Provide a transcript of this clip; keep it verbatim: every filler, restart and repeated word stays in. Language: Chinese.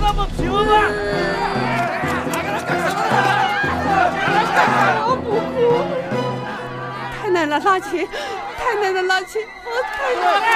那么平吗？ 不哭，太奶奶拉琴，太奶奶拉琴，我太奶奶。